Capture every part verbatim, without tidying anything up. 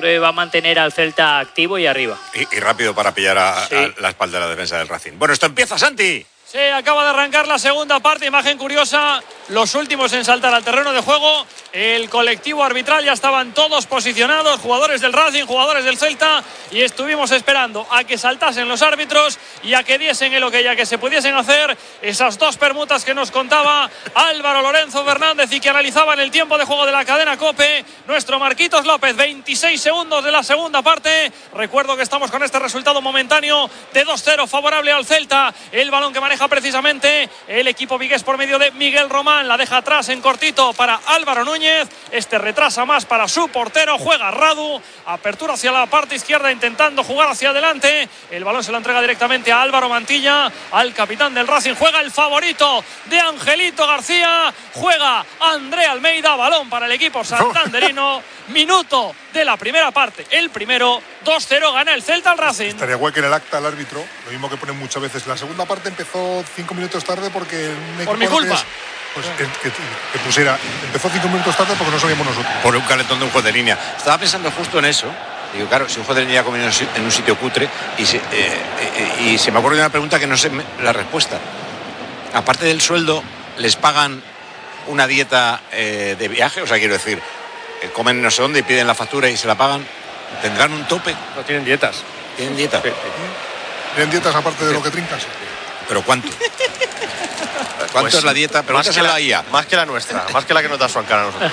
creo que va a mantener al Celta activo y arriba. Y, y rápido para pillar a, sí. a la espalda de la defensa del Racing. Bueno, esto empieza, Santi. Sí, acaba de arrancar la segunda parte, imagen curiosa, los últimos en saltar al terreno de juego, el colectivo arbitral, ya estaban todos posicionados, jugadores del Racing, jugadores del Celta, y estuvimos esperando a que saltasen los árbitros y a que diesen el ok, a que se pudiesen hacer esas dos permutas que nos contaba Álvaro Lorenzo Fernández y que analizaban el tiempo de juego de la cadena COPE, nuestro Marquitos López, veintiséis segundos de la segunda parte. Recuerdo que estamos con este resultado momentáneo de dos cero favorable al Celta, el balón que maneja precisamente el equipo vigués por medio de Miguel Román, la deja atrás en cortito para Álvaro Núñez, este retrasa más para su portero, juega Radu, apertura hacia la parte izquierda intentando jugar hacia adelante, el balón se lo entrega directamente a Álvaro Mantilla, al capitán del Racing, juega el favorito de Angelito García, juega André Almeida, balón para el equipo santanderino, minuto de la primera parte, el primero, dos cero gana el Celta al Racing. Estaría guay que en el acta el árbitro, lo mismo que ponen muchas veces, la segunda parte empezó cinco minutos tarde porque por mi culpa es, pues que, que, que pusiera empezó cinco minutos tarde porque no sabíamos nosotros por un calentón de un juez de línea. Estaba pensando justo en eso. Digo, claro, si un juez de línea come en un sitio cutre y se, eh, eh, y se me ocurre una pregunta que no sé la respuesta. Aparte del sueldo, ¿les pagan una dieta eh, de viaje? O sea, quiero decir, eh, comen no sé dónde y piden la factura y se la pagan. ¿Tendrán un tope? No tienen dietas. ¿Tienen dieta? Sí. ¿Tienen dietas aparte de lo que trincas? ¿Pero cuánto? ¿Cuánto Pues, es la dieta? Pero más que la, I A. Más que la nuestra, más que la que nos da su cara a nosotros.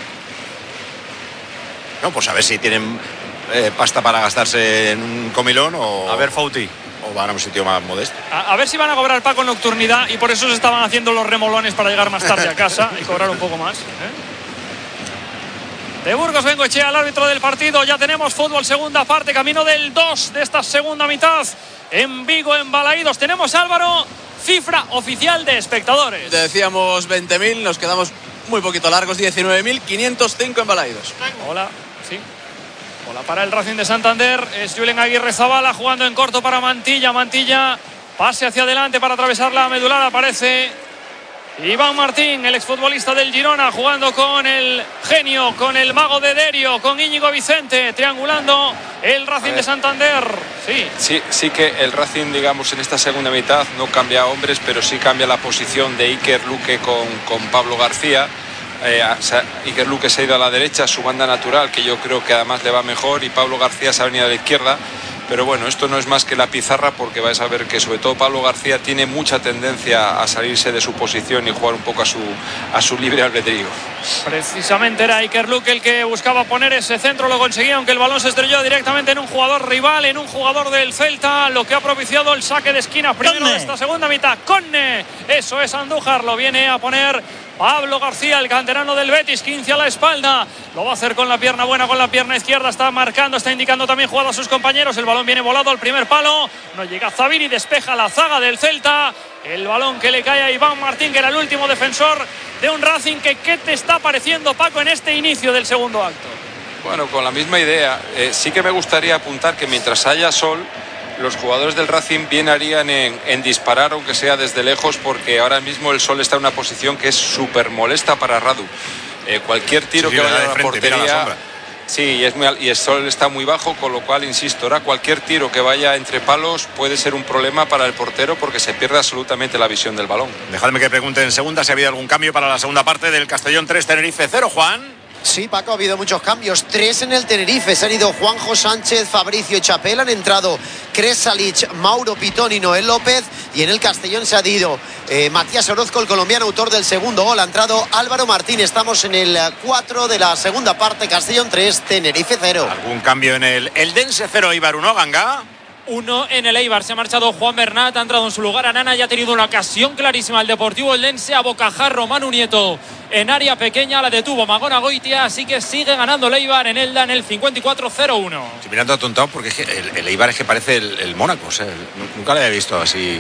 No, pues a ver si tienen eh, pasta para gastarse en un comilón o... A ver, Fauti. O van a un sitio más modesto. A, a ver si van a cobrar Paco en nocturnidad y por eso se estaban haciendo los remolones para llegar más tarde a casa y cobrar un poco más, ¿eh? De Burgos Bengoechea, al árbitro del partido. Ya tenemos fútbol, segunda parte, camino del dos de esta segunda mitad. En Vigo, en Balaídos. Tenemos, Álvaro, cifra oficial de espectadores. Decíamos veinte mil, nos quedamos muy poquito largos, diecinueve mil quinientos cinco en Balaídos. Hola, sí. Hola para el Racing de Santander. Es Julen Aguirre Zabala jugando en corto para Mantilla. Mantilla, pase hacia adelante para atravesar la medular. Aparece Iván Martín, el exfutbolista del Girona, jugando con el genio, con el mago de Derio, con Íñigo Vicente, triangulando el Racing de Santander. Sí. sí, sí que el Racing, digamos, en esta segunda mitad no cambia hombres, pero sí cambia la posición de Iker Luque con, con Pablo García. Eh, Iker Luque se ha ido a la derecha, su banda natural, que yo creo que además le va mejor, y Pablo García se ha venido a la izquierda. Pero bueno, esto no es más que la pizarra, porque vais a ver que sobre todo Pablo García tiene mucha tendencia a salirse de su posición y jugar un poco a su, a su libre albedrío. Precisamente era Iker Luque el que buscaba poner ese centro, lo conseguía, aunque el balón se estrelló directamente en un jugador rival, en un jugador del Celta, lo que ha propiciado el saque de esquina primero Conne. de esta segunda mitad. Conne, eso es Andújar, lo viene a poner Pablo García, el canterano del Betis, quince a la espalda, lo va a hacer con la pierna buena, con la pierna izquierda, está marcando, está indicando también jugada a sus compañeros, el balón viene volado al primer palo, no llega Zabini, despeja la zaga del Celta, el balón que le cae a Iván Martín, que era el último defensor de un Racing. que ¿qué te está pareciendo, Paco, en este inicio del segundo acto? Bueno, con la misma idea, eh, sí que me gustaría apuntar que mientras haya sol, los jugadores del Racing bien harían en, en disparar, aunque sea desde lejos, porque ahora mismo el sol está en una posición que es súper molesta para Radu. Eh, cualquier tiro sí, que vaya a la frente, portería... Sí, y, es muy, y el sol está muy bajo, con lo cual, insisto, ahora cualquier tiro que vaya entre palos puede ser un problema para el portero porque se pierde absolutamente la visión del balón. Dejadme que pregunte en segunda si ha habido algún cambio para la segunda parte del Castellón tres, Tenerife cero, Juan. Sí, Paco, ha habido muchos cambios. Tres en el Tenerife. Se han ido Juanjo Sánchez, Fabricio Chapel. Han entrado Kresalic, Mauro Pitón y Noel López. Y en el Castellón se ha ido eh, Matías Orozco, el colombiano, autor del segundo gol. Ha entrado Álvaro Martín. Estamos en el cuatro de la segunda parte. Castellón tres, Tenerife cero. ¿Algún cambio en el Eldense cero, Eibar uno, Ganga? Uno en el Eibar. Se ha marchado Juan Bernat, ha entrado en su lugar Anana y ha tenido una ocasión clarísima el Deportivo Eldense a bocajarro. Manu Nieto en área pequeña, la detuvo Magona Goitia, así que sigue ganando el Eibar en Elda en el cincuenta y cuatro cero uno. Estoy mirando atontado porque es que el, el Eibar es que parece el, el Mónaco, o sea, nunca le había visto así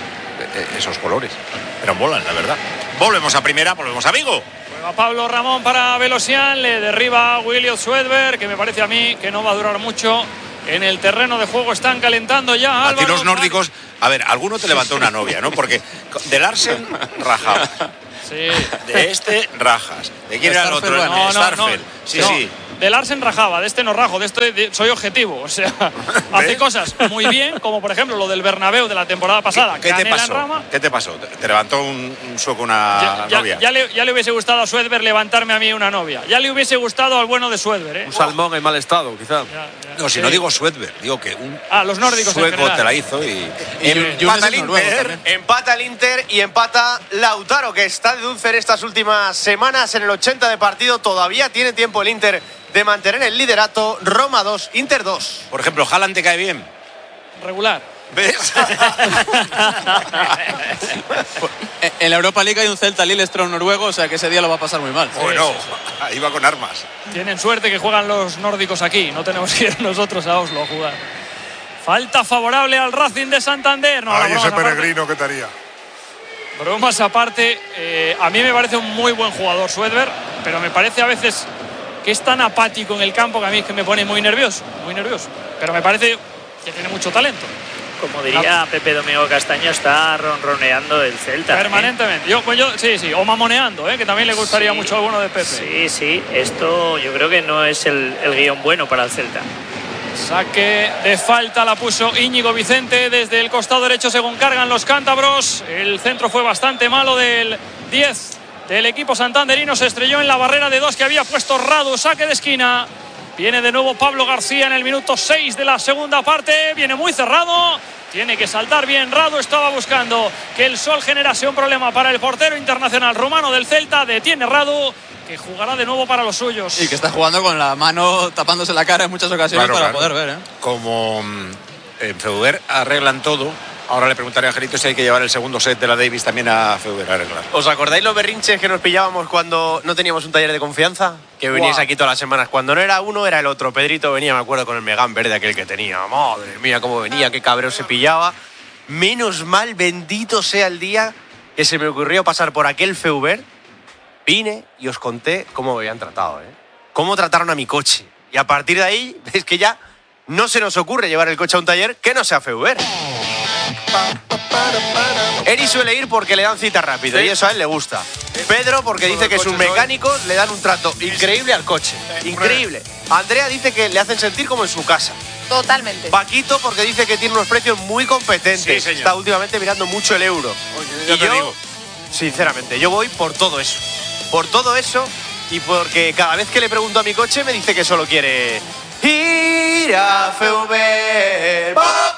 esos colores, pero molan, la verdad. Volvemos a primera, volvemos a Vigo. Juega Pablo Ramón para Velosian, le derriba a William Swedberg, que me parece a mí que no va a durar mucho. En el terreno de juego están calentando ya, Álvaro. A ti los nórdicos, a ver, alguno te levantó una novia, ¿no? Porque de Larsen rajabas. Sí. De este rajas. ¿De quién era el otro? No, no, Starfeld. no. Sí, no. sí. de Larsen rajaba, de este no rajo, de este de, soy objetivo. O sea, hace cosas muy bien, como por ejemplo lo del Bernabéu de la temporada pasada. ¿Qué, ¿qué te pasó? Rama. ¿Qué te pasó? ¿Te, te levantó un, un sueco una ya, ya, novia? Ya le, ya le hubiese gustado a Suedberg levantarme a mí una novia. Ya le hubiese gustado al bueno de Suedberg, ¿eh? Un salmón en mal estado, quizá. Ya, ya. No, si sí. no digo Suedberg, digo que un ah, los nórdicos sueco te la hizo y... y empata el Inter, empata el Inter y empata Lautaro, que está de dulce en estas últimas semanas en el ochenta de partido. Todavía tiene tiempo el Inter de mantener el liderato. Roma dos, Inter dos. Por ejemplo, ¿Haaland te cae bien? Regular. ¿Ves? En la Europa League hay un Celta Lillestrøm noruego, o sea que ese día lo va a pasar muy mal. Bueno, sí, sí, sí. Ahí va con armas. Tienen suerte que juegan los nórdicos aquí, no tenemos que ir nosotros a Oslo a jugar. Falta favorable al Racing de Santander. No, Ay, ese peregrino que te haría. Bromas aparte, eh, a mí me parece un muy buen jugador Suedberg, pero me parece a veces que es tan apático en el campo que a mí es que me pone muy nervioso, muy nervioso. Pero me parece que tiene mucho talento. Como diría Pepe Domingo Castaño, está ronroneando el Celta. Permanentemente. ¿eh? Yo, pues yo, sí, sí, o mamoneando, ¿eh? Que también le gustaría sí, mucho a alguno de Pepe. Sí, sí, esto yo creo que no es el, el guión bueno para el Celta. Saque de falta la puso Íñigo Vicente desde el costado derecho según cargan los cántabros. El centro fue bastante malo del diez del equipo santanderino. Se estrelló en la barrera de dos que había puesto Radu. Saque de esquina. Viene de nuevo Pablo García en el minuto seis de la segunda parte. Viene muy cerrado. Tiene que saltar bien Radu. Estaba buscando que el sol generase un problema para el portero internacional rumano del Celta. Detiene Radu, que jugará de nuevo para los suyos. Y que está jugando con la mano tapándose la cara en muchas ocasiones claro, para claro. poder ver. ¿eh? Como en Feuber arreglan todo, ahora le preguntaré a Angelito si hay que llevar el segundo set de la Davis también a Feuber a arreglar. ¿Os acordáis los berrinches que nos pillábamos cuando no teníamos un taller de confianza? Que veníais wow. aquí todas las semanas. Cuando no era uno, era el otro. Pedrito venía, me acuerdo, con el Megán verde aquel que tenía. Madre mía, cómo venía, qué cabreo se pillaba. Menos mal, bendito sea el día que se me ocurrió pasar por aquel Feuber. Vine y os conté cómo me habían tratado, ¿eh? Cómo trataron a mi coche. Y a partir de ahí, es que ya no se nos ocurre llevar el coche a un taller que no sea Feuber. Eri suele ir porque le dan cita rápido sí. y eso a él le gusta. Pedro porque dice que sus mecánicos le dan un trato increíble al coche. Increíble. Andrea dice que le hacen sentir como en su casa. Totalmente. Paquito porque dice que tiene unos precios muy competentes. Sí, está últimamente mirando mucho el euro. Oye, y yo, digo. sinceramente, yo voy por todo eso. Por todo eso y porque cada vez que le pregunto a mi coche me dice que solo quiere ir a Feuber.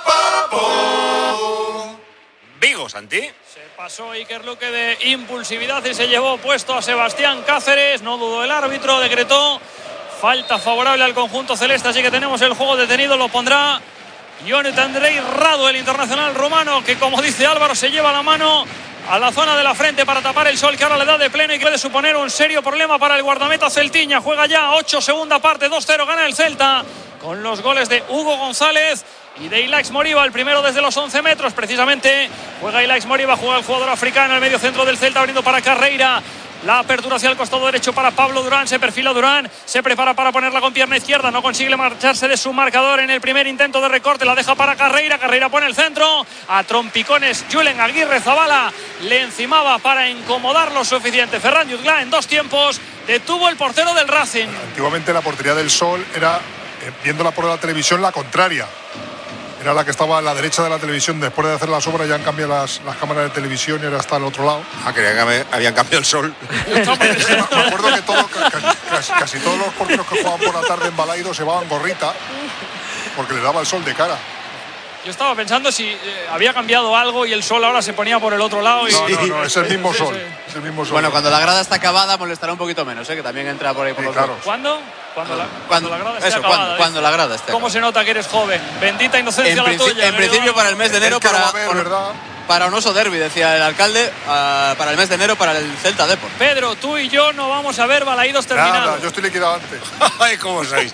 Vigo, Santi. Se pasó Iker Luque de impulsividad y se llevó puesto a Sebastián Cáceres. No dudó el árbitro, decretó falta favorable al conjunto celeste. Así que tenemos el juego detenido, lo pondrá Ionut Andrei Radu, el internacional rumano, que como dice Álvaro se lleva la mano a la zona de la frente para tapar el sol que ahora le da de pleno y que puede suponer un serio problema para el guardameta celtiña. Juega ya ocho, segunda parte, dos cero, gana el Celta con los goles de Hugo González y de Ilaix Moriba, el primero desde los once metros precisamente. Juega Ilaix Moriba, juega el jugador africano, el medio centro del Celta abriendo para Carreira. La apertura hacia el costado derecho para Pablo Durán. Se perfila Durán. Se prepara para ponerla con pierna izquierda. No consigue marcharse de su marcador en el primer intento de recorte. La deja para Carreira. Carreira pone el centro. A trompicones Julen Aguirre Zabala le encimaba para incomodar lo suficiente. Ferran Jutgla en dos tiempos detuvo el portero del Racing. Antiguamente la portería del Sol era, eh, viéndola por la televisión, la contraria. Era la que estaba a la derecha de la televisión. Después de hacer las obras ya han cambiado las, las cámaras de televisión y ahora está al otro lado. Ah, creía que habían cambiado el sol. Me acuerdo que todo, casi, casi todos los porteros que jugaban por la tarde en Balaido se llevaban gorrita porque le daba el sol de cara. Yo estaba pensando si eh, había cambiado algo y el sol ahora se ponía por el otro lado. Y... No, no, no, es el mismo sol. Sí, sí. Es el mismo sol. Bueno, cuando la grada está acabada molestará un poquito menos, ¿eh? Que también entra por ahí por sí, los claro. lados. ¿Cuándo? Cuando la, cuando, cuando la grada esté eso, acabada. Cuando, cuando la grada esté ¿Cómo acabada. se nota que eres joven? Bendita inocencia en la tuya. En principio para el mes de enero para, ver, para, para un oso derbi, decía el alcalde, uh, para el mes de enero para el Celta Deport. Pedro, tú y yo no vamos a ver Balaidos terminados. Nada, yo estoy liquidado antes. Ay, ¿cómo sois?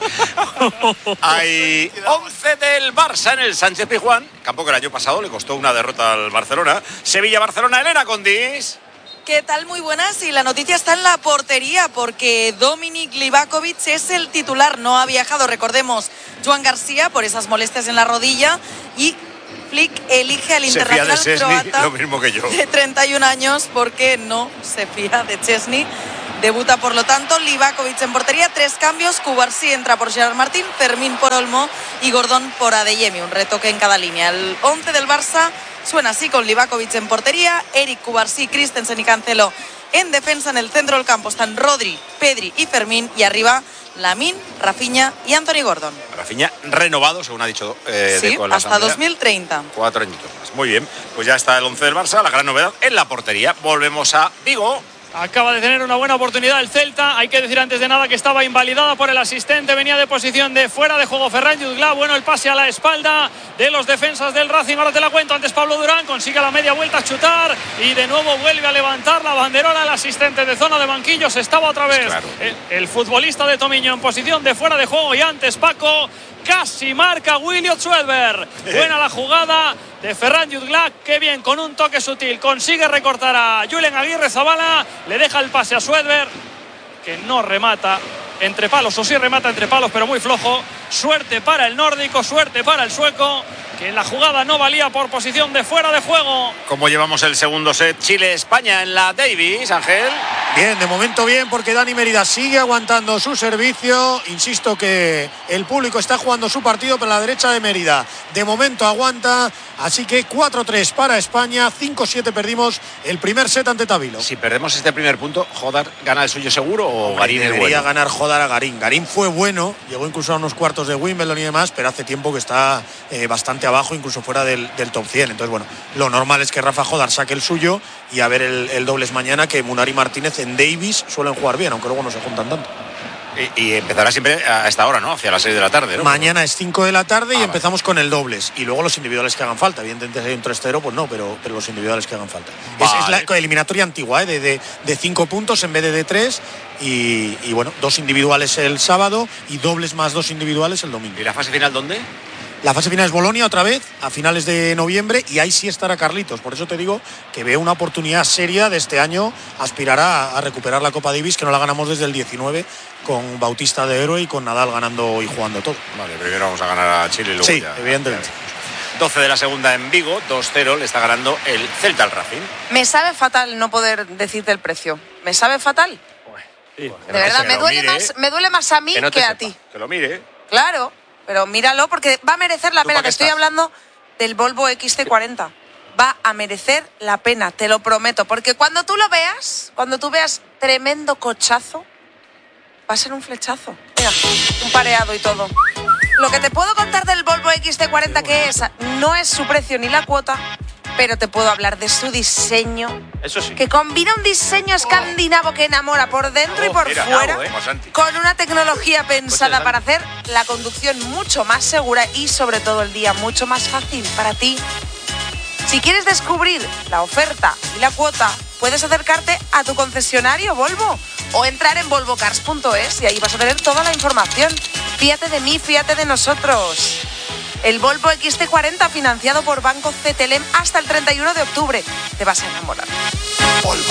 Hay once del Barça en el Sánchez Pizjuán. Campo que el año pasado le costó una derrota al Barcelona. Sevilla-Barcelona, Elena Condis. ¿Qué tal? Muy buenas. Y la noticia está en la portería porque Dominik Livakovic es el titular. No ha viajado, recordemos, Joan García por esas molestias en la rodilla y Flick elige al internacional se fía de Szczesny, croata lo mismo que yo. de treinta y un años porque no se fía de Szczesny. Debuta, por lo tanto, Livakovic en portería, tres cambios. Cubarsí entra por Gerard Martín, Fermín por Olmo y Gordón por Adeyemi, un retoque en cada línea. El once del Barça suena así, con Livakovic en portería, Eric, Cubarsí, Christensen y Cancelo en defensa. En el centro del campo están Rodri, Pedri y Fermín, y arriba Lamine, Rafinha y Anthony Gordon. Rafinha renovado, según ha dicho eh, sí, Deco en la hasta asamblea. dos mil treinta. Cuatro añitos más. Muy bien, pues ya está el once del Barça, la gran novedad en la portería. Volvemos a Vigo. Acaba de tener una buena oportunidad el Celta. Hay que decir antes de nada que estaba invalidada por el asistente. Venía de posición de fuera de juego Ferran Jutgla. Bueno, el pase a la espalda de los defensas del Racing. Ahora te la cuento. Antes Pablo Durán consigue a la media vuelta chutar y de nuevo vuelve a levantar la banderola. El asistente de zona de banquillos estaba otra vez. Claro. El, el futbolista de Tomiño en posición de fuera de juego. Y antes Paco casi marca Williot Schwedberg. Buena la jugada de Ferran Jutgla, que bien, con un toque sutil consigue recortar a Julen Aguirre Zabala, le deja el pase a Schwedberg, que no remata entre palos, o sí remata entre palos, pero muy flojo. Suerte para el nórdico, suerte para el sueco, que en la jugada no valía por posición de fuera de juego. ¿Cómo llevamos el segundo set? Chile-España en la Davis, Ángel. Bien, de momento bien, porque Dani Mérida sigue aguantando su servicio. Insisto que el público está jugando su partido por la derecha de Mérida. De momento aguanta, así que cuatro tres para España, cinco siete perdimos el primer set ante Tabilo. Si perdemos este primer punto, ¿Jodar gana el suyo seguro o Hombre, Garín el bueno? Debería ganar Jodar a Garín. Garín fue bueno, llegó incluso a unos cuartos de Wimbledon y demás, pero hace tiempo que está eh, bastante abajo, incluso fuera del, del top cien. Entonces, bueno, lo normal es que Rafa Jodar saque el suyo y a ver el, el dobles mañana, que Munari Martínez en Davis suelen jugar bien, aunque luego no se juntan tanto. Y, y empezará siempre a esta hora, ¿no? Hacia las seis de la tarde, ¿no? Mañana es cinco de la tarde ah, y empezamos vale. con el dobles. Y luego los individuales que hagan falta. Evidentemente, si hay un tres cero, pues no, pero, pero los individuales que hagan falta. Vale. Es, es la eliminatoria antigua, ¿eh? de, de, de cinco puntos en vez de de tres. Y, y bueno, dos individuales el sábado y dobles más dos individuales el domingo. ¿Y la fase final dónde? La fase final es Bolonia otra vez, a finales de noviembre, y ahí sí estará Carlitos. Por eso te digo que veo una oportunidad seria de este año aspirar a, a recuperar la Copa Davis, que no la ganamos desde el diecinueve, con Bautista de héroe y con Nadal ganando y jugando todo. Vale, primero vamos a ganar a Chile y luego sí, ya. Sí, evidentemente. doce de la segunda en Vigo, dos cero, le está ganando el Celta al Racing. Me sabe fatal no poder decirte el precio. Me sabe fatal. Sí, de verdad, me duele, mire, más, me duele más a mí que, no que sepa, a ti. Que lo mire. Claro. Pero míralo, porque va a merecer la pena. Te estoy hablando del Volvo X C cuarenta. Va a merecer la pena, te lo prometo. Porque cuando tú lo veas, cuando tú veas tremendo cochazo, va a ser un flechazo. Mira, un pareado y todo. Lo que te puedo contar del Volvo X C cuarenta, que es, no es su precio ni la cuota, pero te puedo hablar de su diseño. Eso sí. Que combina un diseño escandinavo que enamora por dentro oh, y por mira, fuera, no, eh. con una tecnología pensada para hacer la conducción mucho más segura y sobre todo el día mucho más fácil para ti. Si quieres descubrir la oferta y la cuota, puedes acercarte a tu concesionario Volvo o entrar en volvo cars punto es y ahí vas a tener toda la información. Fíjate de mí, fíjate de nosotros. El Volvo X C cuarenta, financiado por Banco C T L M hasta el treinta y uno de octubre. Te vas a enamorar. Volvo.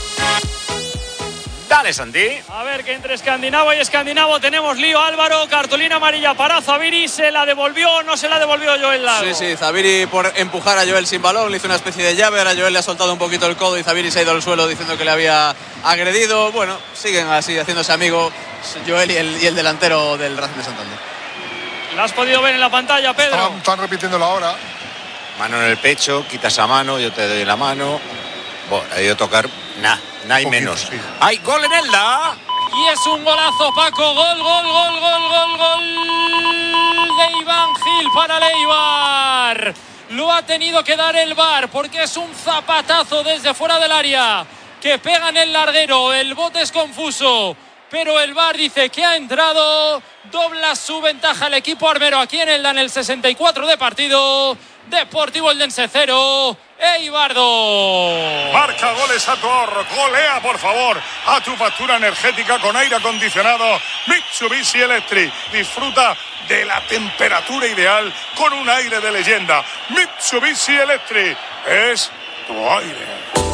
Dale, Santi. A ver, que entre escandinavo y escandinavo tenemos lío. Álvaro, cartulina amarilla para Zaviri. ¿Se la devolvió o no se la devolvió Joel Lago? Sí, sí, Zaviri por empujar a Joel sin balón le hizo una especie de llave. Ahora Joel le ha soltado un poquito el codo y Zaviri se ha ido al suelo diciendo que le había agredido. Bueno, siguen así haciéndose amigos Joel y el, y el delantero del Racing de Santander. ¿La has podido ver en la pantalla, Pedro? Están, están repitiendo la hora. Mano en el pecho, quitas a mano, yo te doy la mano. Bueno, ha ido a tocar nada, nada y menos. Sí. ¡Hay gol en Elda! Y es un golazo, Paco. Gol, gol, gol, gol, gol, gol de Iván Gil para Leibar. Lo ha tenido que dar el V A R porque es un zapatazo desde fuera del área que pega en el larguero. El bote es confuso, pero el V A R dice que ha entrado. Dobla su ventaja el equipo armero aquí en Elda en el sesenta y cuatro de partido. Deportivo Eldense cero, Eibardo. Marca goles a tu ahorro, golea por favor a tu factura energética con aire acondicionado Mitsubishi Electric. Disfruta de la temperatura ideal con un aire de leyenda. Mitsubishi Electric es tu aire.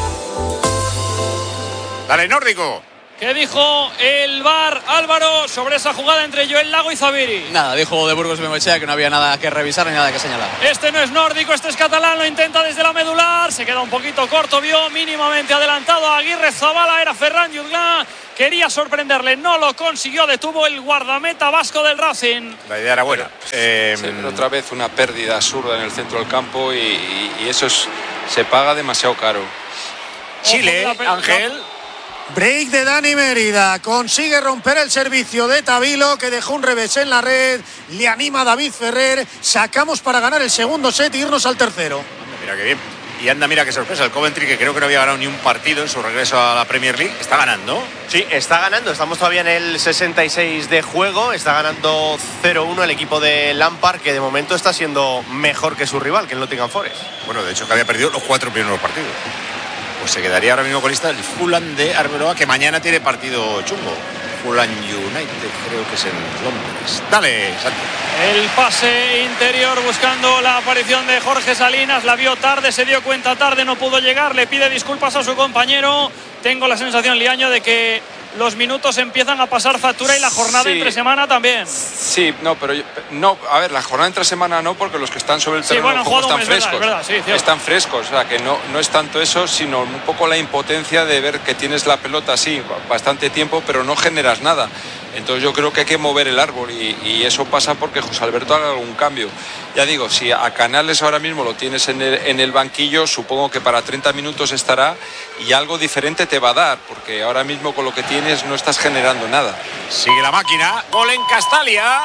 Dale, nórdico. ¿Qué dijo el V A R, Álvaro, sobre esa jugada entre Joel Lago y Zaviri? Nada, dijo de Burgos Bengoechea que no había nada que revisar ni nada que señalar. Este no es nórdico, este es catalán, lo intenta desde la medular, se queda un poquito corto, vio mínimamente adelantado a Aguirre Zabala, era Ferran Jutgla, que quería sorprenderle, no lo consiguió, detuvo el guardameta vasco del Racing. La idea era buena. Eh, sí, pero otra vez una pérdida absurda en el centro del campo y, y eso es, se paga demasiado caro. Chile, Ángel. Break de Dani Mérida, consigue romper el servicio de Tavilo, que dejó un revés en la red, le anima a David Ferrer, sacamos para ganar el segundo set e irnos al tercero. Mira qué bien. Y anda, mira qué sorpresa, el Coventry, que creo que no había ganado ni un partido en su regreso a la Premier League, está ganando. Sí, está ganando, estamos todavía en el sesenta y seis de juego, está ganando cero uno el equipo de Lampard, que de momento está siendo mejor que su rival, que el Nottingham Forest. Bueno, de hecho que había perdido los cuatro primeros partidos. Pues se quedaría ahora mismo colista el Fulham de Arbeloa, que mañana tiene partido chungo. Fulham United, creo que es en Londres. Dale, Santi. El pase interior buscando la aparición de Jorge Salinas. La vio tarde, se dio cuenta tarde, no pudo llegar. Le pide disculpas a su compañero. Tengo la sensación, Liaño, de que los minutos empiezan a pasar factura y la jornada sí. entre semana también. Sí, no, pero yo, no, a ver, la jornada entre semana no, porque los que están sobre el terreno sí, bueno, juego están frescos. Verdad, verdad, sí, están frescos, o sea, que no, no es tanto eso, sino un poco la impotencia de ver que tienes la pelota así bastante tiempo, pero no generas nada. Entonces yo creo que hay que mover el árbol y, y eso pasa porque José Alberto haga algún cambio. Ya digo, si a Canales ahora mismo lo tienes en el, en el banquillo, supongo que para treinta minutos estará y algo diferente te va a dar, porque ahora mismo con lo que tienes no estás generando nada. Sigue la máquina, gol en Castalia.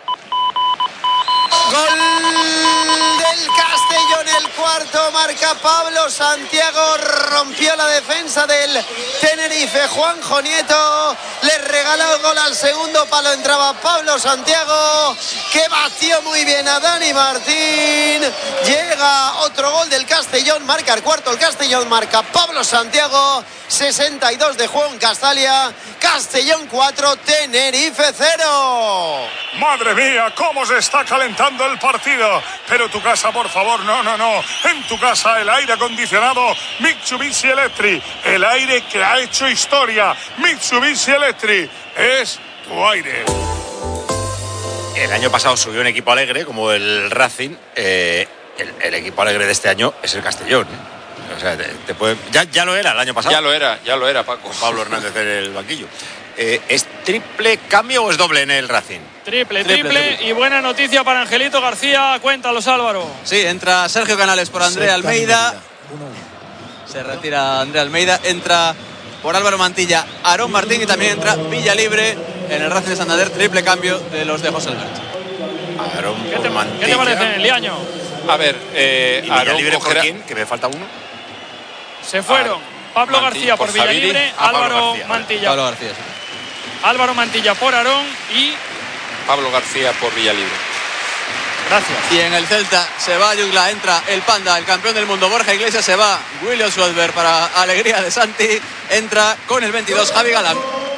Gol del Castellón, el cuarto, marca Pablo Santiago, rompió la defensa del Tenerife, Juanjo Nieto, le regaló el gol al segundo palo, entraba Pablo Santiago, que batió muy bien a Dani Martín, llega otro gol del Castellón, marca el cuarto, el Castellón marca Pablo Santiago, sesenta y dos de juego en Castalia, Castellón cuatro, Tenerife cero. Madre mía, cómo se está calentando el partido. Pero tu casa, por favor, no, no, no. En tu casa el aire acondicionado Mitsubishi Electric. El aire que ha hecho historia. Mitsubishi Electric es tu aire. El año pasado subió un equipo alegre como el Racing. Eh, el, el equipo alegre de este año es el Castellón, ¿eh? O sea, te, te puede, ya, ya lo era el año pasado. Ya lo era, ya lo era, Paco. Pablo Hernández en el banquillo. Eh, ¿Es triple cambio o es doble en el Racing? Triple, triple, triple, triple. Y buena noticia para Angelito García. Cuéntalos, Álvaro. Sí, entra Sergio Canales por André Almeida. Se retira André Almeida. Entra por Álvaro Mantilla Aarón Martín y también entra Villalibre en el Racing de Santander. Triple cambio de los de José Alberto. Aarón ¿Qué te, ¿Qué te parece, Liaño? A ver, eh, ¿y Villalibre por quién? Que me falta uno. Se fueron Pablo Martí, García por, por Villalibre, Álvaro García, Mantilla. Pablo García, sí. Álvaro Mantilla por Aarón y Pablo García por Villalibre. Gracias. Y en el Celta se va Yugla, entra el Panda, el campeón del mundo Borja Iglesias, se va William Schwarzberg para alegría de Santi, entra con el veintidós Javi Galán.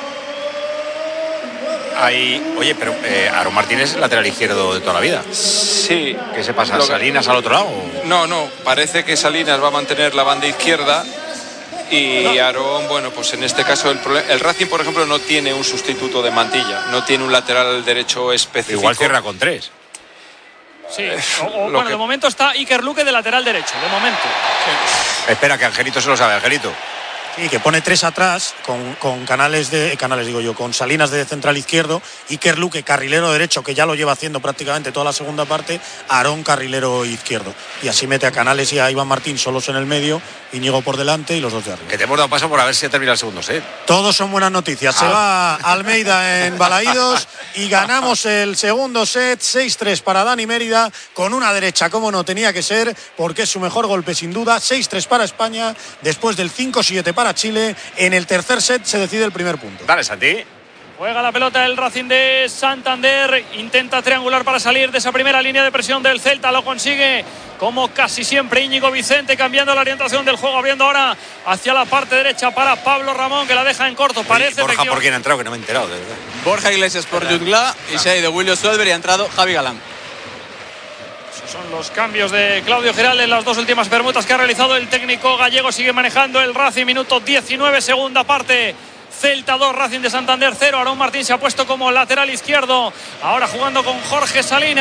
Ahí, oye, pero eh, Aarón Martínez es lateral izquierdo de toda la vida. Sí. ¿Qué se pasa? Lo ¿Salinas al otro lado? No, no, parece que Salinas va a mantener la banda izquierda y Aarón, bueno, pues en este caso el, el Racing, por ejemplo, no tiene un sustituto de Mantilla, no tiene un lateral derecho específico. Igual cierra con tres. Sí, o, o, bueno, que... de momento está Iker Luque de lateral derecho, de momento. Sí. Espera, que Angelito se lo sabe, Angelito. Sí, que pone tres atrás con, con Canales de Canales digo yo, con Salinas de central izquierdo, Iker Luque carrilero derecho, que ya lo lleva haciendo prácticamente toda la segunda parte, Aarón carrilero izquierdo. Y así mete a Canales y a Iván Martín solos en el medio, Íñigo por delante y los dos de arriba. Que te hemos dado paso por a ver si ha terminado el segundo set. Todos son buenas noticias. Se va Almeida en Balaídos y ganamos el segundo set, seis tres para Dani Mérida, con una derecha como no tenía que ser, porque es su mejor golpe sin duda, seis tres para España, después del cinco siete para Chile. En el tercer set se decide el primer punto. Dale, Santi. Juega la pelota el Racing de Santander, intenta triangular para salir de esa primera línea de presión del Celta, lo consigue como casi siempre Íñigo Vicente, cambiando la orientación del juego, abriendo ahora hacia la parte derecha para Pablo Ramón, que la deja en corto. Parece Borja por quién ha entrado, que no me he enterado, de verdad. Borja Iglesias por Jutgla y se ha ido William Schwarzberg y ha entrado Javi Galán. Esos son los cambios de Claudio Giral en las dos últimas permutas que ha realizado el técnico gallego. Sigue manejando el Racing, minuto diecinueve, segunda parte. Celta dos, Racing de Santander cero. Aarón Martín se ha puesto como lateral izquierdo. Ahora jugando con Jorge Salinas.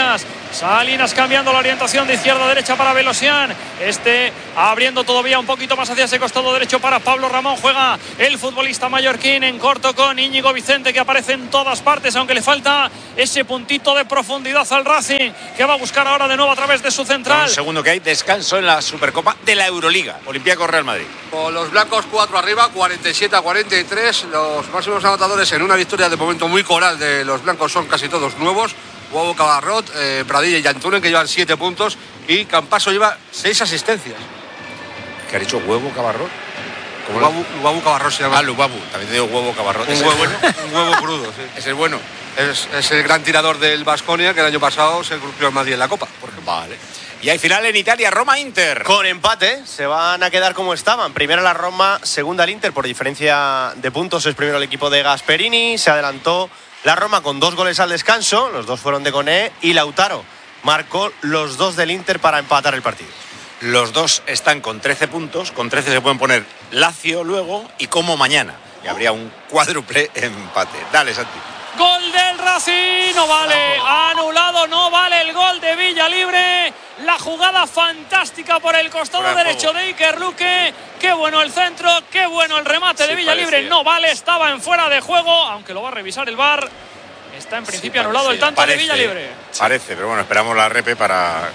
Salinas cambiando la orientación de izquierda a derecha para Velosian. Este abriendo todavía un poquito más hacia ese costado derecho para Pablo Ramón. Juega el futbolista mallorquín en corto con Íñigo Vicente, que aparece en todas partes, aunque le falta ese puntito de profundidad al Racing, que va a buscar ahora de nuevo a través de su central. Un segundo que hay descanso en la Supercopa de la Euroliga. Olympiacos Real Madrid. Con los blancos cuatro arriba, cuarenta y siete a cuarenta y tres. Los máximos anotadores en una victoria de momento muy coral de los blancos son casi todos nuevos. Hugo Cabarrot, eh, Pradilla y Yantunen, que llevan siete puntos, y Campaso lleva seis asistencias. ¿Qué ha dicho Huevo Cabarrot? Lubabu, Lubabu Cabarrot se llama. Ah, Lubabu, también te digo Huevo Cabarrot. Un huevo, bueno? Un huevo crudo, sí. Es el bueno. Es, es el gran tirador del Baskonia, que el año pasado se crució en Madrid en la Copa, por ejemplo. Vale. Y hay final en Italia, Roma-Inter. Con empate, se van a quedar como estaban. Primera la Roma, segunda el Inter. Por diferencia de puntos es primero el equipo de Gasperini. Se adelantó la Roma con dos goles al descanso. Los dos fueron de Koné y Lautaro marcó los dos del Inter para empatar el partido. Los dos están con trece puntos. Con trece se pueden poner Lazio luego y Como mañana. Y habría un cuádruple empate. Dale, Santi. Gol del Racing, no vale, anulado, no vale el gol de Villalibre. La jugada fantástica por el costado Bravo. derecho de Iker Luque. Qué bueno el centro, qué bueno el remate sí, de Villalibre. Parecía. No vale, estaba en fuera de juego, aunque lo va a revisar el V A R. Está en principio sí, anulado el tanto parece, de Villalibre. Parece, pero bueno, esperamos la repe para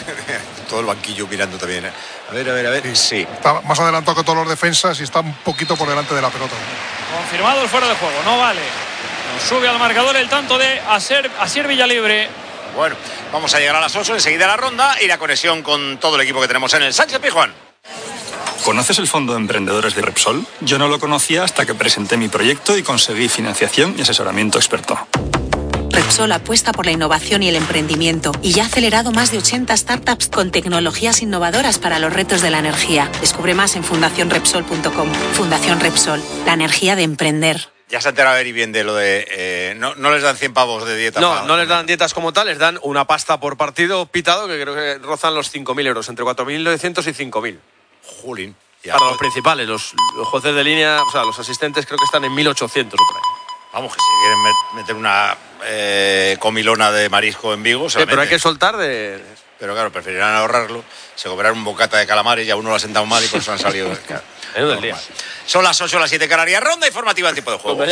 todo el banquillo mirando también. A ver, a ver, a ver. Sí. Está más adelantado que todos los defensas y está un poquito por delante de la pelota. Confirmado el fuera de juego, no vale. Sube al marcador el tanto de Asier, Asier Villalibre. Bueno, vamos a llegar a las ocho, enseguida la ronda y la conexión con todo el equipo que tenemos en el Sánchez Pizjuán. ¿Conoces el Fondo de Emprendedores de Repsol? Yo no lo conocía hasta que presenté mi proyecto y conseguí financiación y asesoramiento experto. Repsol apuesta por la innovación y el emprendimiento y ya ha acelerado más de ochenta startups con tecnologías innovadoras para los retos de la energía. Descubre más en fundación repsol punto com. Fundación Repsol, la energía de emprender. Ya se ha enterado Eri bien de lo de... Eh, no, no les dan cien pavos de dieta. No, para... no les dan dietas como tal, les dan una pasta por partido pitado que creo que rozan los cinco mil euros, entre cuatro mil novecientos y cinco mil. Julín. Para los principales, los, los jueces de línea, o sea, los asistentes creo que están en mil ochocientos o por ahí. Vamos, que si quieren meter una eh, comilona de marisco en Vigo... Se sí, pero hay que soltar de... Pero claro, preferirán ahorrarlo, se cobrarán un bocata de calamares y a uno lo ha sentado mal y por eso han salido... Claro, del día. Son las ocho, las siete Canarias. Ronda informativa de tiempo de juego.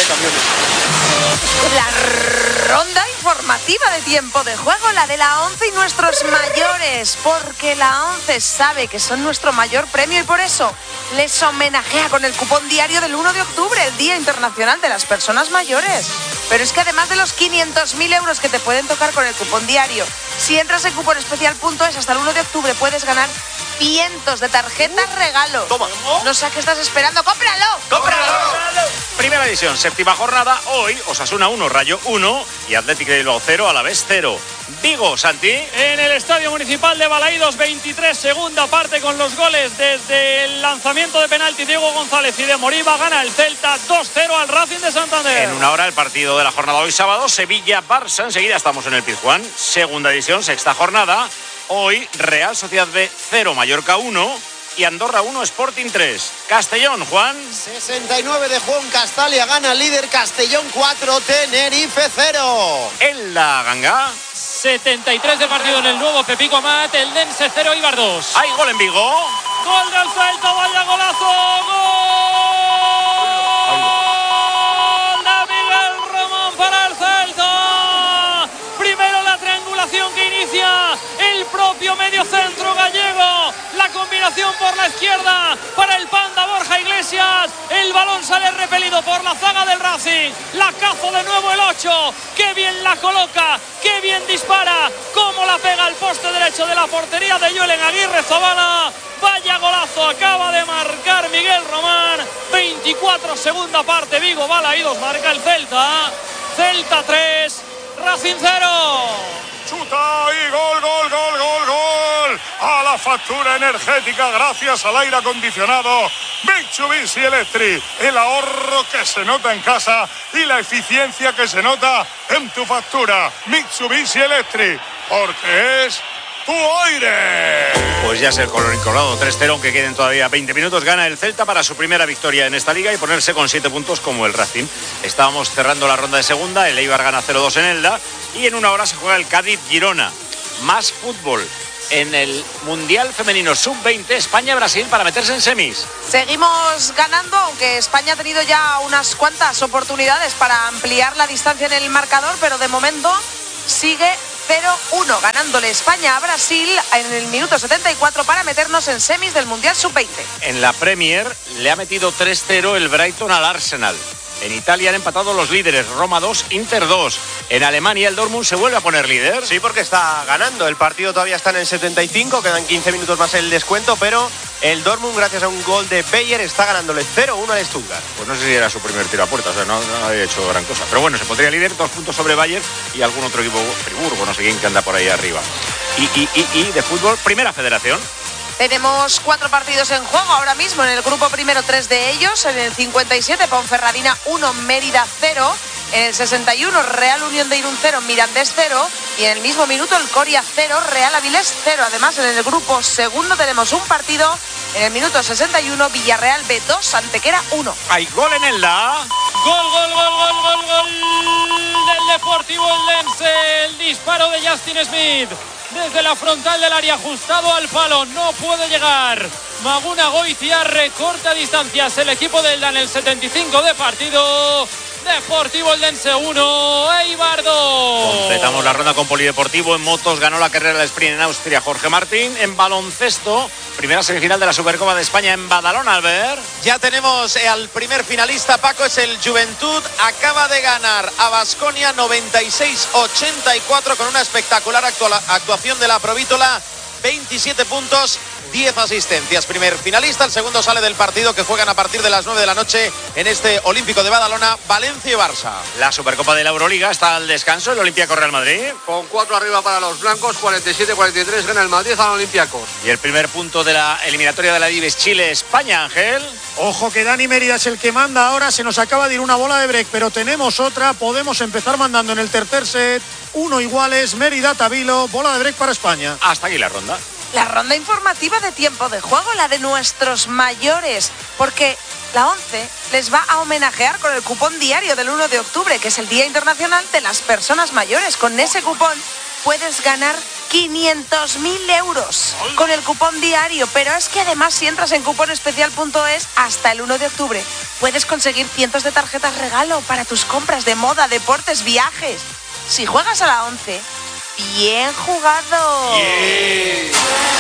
La ronda informativa de tiempo de juego, la de la ONCE y nuestros mayores, porque la ONCE sabe que son nuestro mayor premio y por eso les homenajea con el cupón diario del uno de octubre, el Día Internacional de las Personas Mayores. Pero es que además de los quinientos mil euros que te pueden tocar con el cupón diario, si entras en cuponespecial.es hasta el uno de octubre puedes ganar cientos de tarjetas regalo. Toma. No sé a qué estás esperando. ¡Cómpralo! ¡Cómpralo! Primera edición, séptima jornada. Hoy Osasuna uno, Rayo uno y Athletic de Bilbao cero, Alavés cero. Vigo, Santi. En el Estadio Municipal de Balaídos, veintitrés, segunda parte con los goles desde el lanzamiento de penalti Diego González y de Moriba. Gana el Celta dos cero al Racing de Santander. En una hora el partido de la jornada hoy sábado, Sevilla-Barça. Enseguida estamos en el Pizjuán. Segunda edición, sexta jornada. Hoy Real Sociedad B cero, Mallorca uno y Andorra uno, Sporting tres. Castellón, Juan. sesenta y nueve de Juan Castalia, gana líder Castellón cuatro, Tenerife cero. En la Ganga. setenta y tres de partido en el nuevo Pepico Amat, el Dense cero, Eibar dos. Hay gol en Vigo. Gol del Celta, vaya golazo. Gol de Miguel Román para el Celta. Primero la triangulación que inicia el propio mediocentro gallego. La combinación por la izquierda para el Panda Borja Iglesias. El balón sale repelido por la zaga del Racing. La caza de nuevo el ocho. Qué bien la coloca, qué bien dispara. Cómo la pega al poste derecho de la portería de Joelen Aguirre Zabala. Vaya golazo acaba de marcar Miguel Román. veinticuatro, segunda parte. Vigo Balaídos marca el Celta. Celta tres, Racing cero. Chuta y gol, gol, gol, gol, gol. A la factura energética gracias al aire acondicionado Mitsubishi Electric. El ahorro que se nota en casa y la eficiencia que se nota en tu factura. Mitsubishi Electric, porque es tu aire. Pues ya es el color incolorado, tres cero, aunque queden todavía veinte minutos. Gana el Celta para su primera victoria en esta liga y ponerse con siete puntos como el Racing. Estábamos cerrando la ronda de segunda, el Eibar gana cero dos en Elda y en una hora se juega el Cádiz-Girona. más fútbol en el Mundial Femenino sub veinte, España-Brasil, para meterse en semis. Seguimos ganando, aunque España ha tenido ya unas cuantas oportunidades para ampliar la distancia en el marcador, pero de momento sigue cero uno, ganándole España a Brasil en el minuto setenta y cuatro para meternos en semis del Mundial sub veinte. En la Premier le ha metido tres cero el Brighton al Arsenal. En Italia han empatado los líderes, Roma dos, Inter dos. En Alemania el Dortmund se vuelve a poner líder. Sí, porque está ganando. El partido todavía está en el setenta y cinco, quedan quince minutos más el descuento, pero el Dortmund, gracias a un gol de Bayer, está ganándole cero uno al Stuttgart. Pues no sé si era su primer tiro a puerta, o sea, no, no había hecho gran cosa. Pero bueno, se pondría líder, dos puntos sobre Bayer y algún otro equipo, Friburgo, no sé quién, que anda por ahí arriba. Y, y, y, y de fútbol, Primera Federación. Tenemos cuatro partidos en juego ahora mismo. En el grupo primero, tres de ellos. En el cincuenta y siete, Ponferradina uno, Mérida cero. En el sesenta y uno, Real Unión de Irún cero, Mirandés cero. Y en el mismo minuto, el Coria cero, Real Avilés cero. Además, en el grupo segundo tenemos un partido. En el minuto sesenta y uno, Villarreal B dos, Antequera uno. Hay gol en el La. Gol, gol, gol, gol, gol, gol del Deportivo Eldense. El disparo de Justin Smith desde la frontal del área, ajustado al palo, no puede llegar. Maguna Goitia recorta distancias. El equipo del Dan, el setenta y cinco de partido. Deportivo Eldense uno, Eibar dos. Completamos la ronda con polideportivo. En motos ganó la carrera del sprint en Austria Jorge Martín. En baloncesto, primera semifinal de la Supercopa de España en Badalona, Albert. Ya tenemos al primer finalista, Paco, es el Juventud. Acaba de ganar a Baskonia noventa y seis ochenta y cuatro con una espectacular actuación de la Provítola. veintisiete puntos, diez asistencias. Primer finalista, el segundo sale del partido que juegan a partir de las nueve de la noche en este Olímpico de Badalona, Valencia y Barça. La Supercopa de la Euroliga está al descanso, el Olympiacos Real Madrid. Con cuatro arriba para los blancos, cuarenta y siete cuarenta y tres gana el Madrid al Olympiacos. Y el primer punto de la eliminatoria de la Dives, Chile-España, Ángel. Ojo que Dani Mérida es el que manda ahora, se nos acaba de ir una bola de break, pero tenemos otra, podemos empezar mandando en el tercer set. Uno iguales, Mérida, Tabilo, bola de break para España. Hasta aquí la ronda. La ronda informativa de tiempo de juego, la de nuestros mayores, porque la ONCE les va a homenajear con el cupón diario del uno de octubre, que es el Día Internacional de las Personas Mayores. Con ese cupón puedes ganar quinientos mil euros con el cupón diario, pero es que además si entras en cuponespecial punto es hasta el uno de octubre puedes conseguir cientos de tarjetas regalo para tus compras de moda, deportes, viajes. Si juegas a la ONCE, bien jugado. Yeah.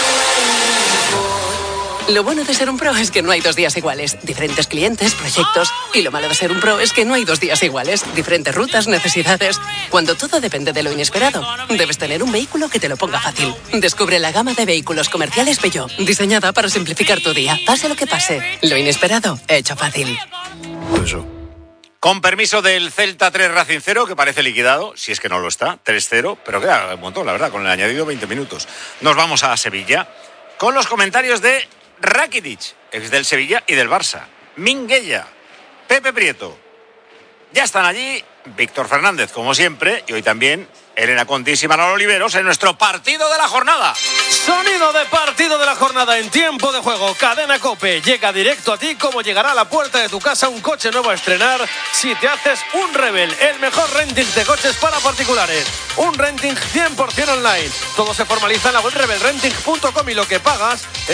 Lo bueno de ser un pro es que no hay dos días iguales. Diferentes clientes, proyectos. Y lo malo de ser un pro es que no hay dos días iguales. Diferentes rutas, necesidades. Cuando todo depende de lo inesperado, debes tener un vehículo que te lo ponga fácil. Descubre la gama de vehículos comerciales Peugeot, diseñada para simplificar tu día. Pase lo que pase, lo inesperado, hecho fácil. Eso. Con permiso del Celta tres Racing cero, que parece liquidado, si es que no lo está, tres cero, pero queda un montón, la verdad, con el añadido veinte minutos. Nos vamos a Sevilla con los comentarios de Rakitic, ex del Sevilla y del Barça, Minguella, Pepe Prieto. Ya están allí Víctor Fernández, como siempre, y hoy también Elena Contis y Manolo Oliveros en nuestro partido de la jornada. Sonido de partido de la jornada en tiempo de juego. Cadena COPE llega directo a ti como llegará a la puerta de tu casa un coche nuevo a estrenar si te haces un Rebel, el mejor renting de coches para particulares. Un renting cien por ciento online. Todo se formaliza en la web rebel renting punto com y lo que pagas es